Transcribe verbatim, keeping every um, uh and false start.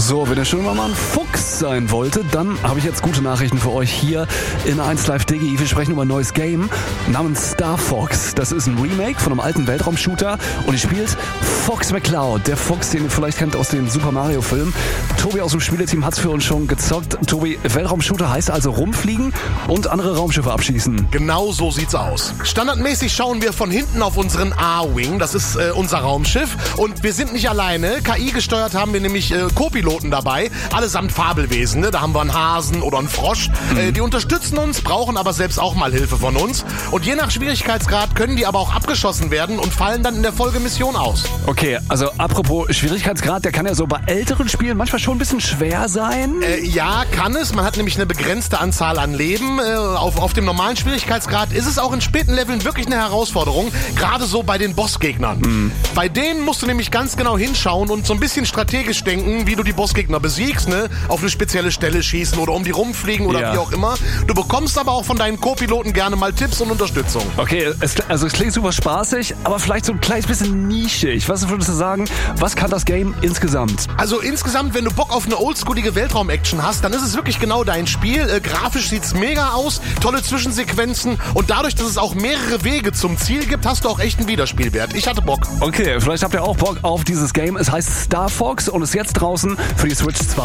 So, wenn ihr schon mal ein Fuchs sein wolltet, dann habe ich jetzt gute Nachrichten für euch hier in eins Live Digi. Wir sprechen über ein neues Game namens Star Fox. Das ist ein Remake von einem alten Weltraumshooter und ihr spielt Fox McCloud, der Fuchs, den ihr vielleicht kennt aus dem Super Mario Film. Tobi aus dem Spieleteam hat es für uns schon gezockt. Tobi, Weltraumshooter heißt also rumfliegen und andere Raumschiffe abschießen. Genau so sieht's aus. Standardmäßig schauen wir von hinten auf unseren A-Wing, das ist äh, unser Raumschiff, und wir sind nicht alleine. K I gesteuert haben wir nämlich äh, Co-Piloten dabei, allesamt Fabelwesen. Ne? Da haben wir einen Hasen oder einen Frosch. Mhm. Äh, die unterstützen uns, brauchen aber selbst auch mal Hilfe von uns. Und je nach Schwierigkeitsgrad können die aber auch abgeschossen werden und fallen dann in der Folgemission aus. Okay, also apropos Schwierigkeitsgrad, der kann ja so bei älteren Spielen manchmal schon ein bisschen schwer sein. Äh, ja, kann es. Man hat nämlich eine begrenzte Anzahl an Leben. Äh, auf, auf dem normalen Schwierigkeitsgrad ist es auch in späten Leveln wirklich eine Herausforderung. Gerade so bei den Bossgegnern. Mhm. Bei denen musst du nämlich ganz genau hinschauen und so ein bisschen strategisch denken, wie du die Bossgegner besiegst, ne? Auf eine spezielle Stelle schießen oder um die rumfliegen oder ja. wie auch immer. Du bekommst aber auch von deinen Co-Piloten gerne mal Tipps und Unterstützung. Okay, es, also es klingt super spaßig, aber vielleicht so ein kleines bisschen nischig. Was würdest du sagen, was kann das Game insgesamt? Also insgesamt, wenn du Bock auf eine oldschoolige Weltraum-Action hast, dann ist es wirklich genau dein Spiel. Äh, grafisch sieht's mega aus, tolle Zwischensequenzen und dadurch, dass es auch mehrere Wege zum Ziel gibt, hast du auch echt einen Wiederspielwert. Ich hatte Bock. Okay, vielleicht habt ihr auch Bock auf dieses Game. Es heißt Star Fox und ist jetzt draußen für die Switch zwei.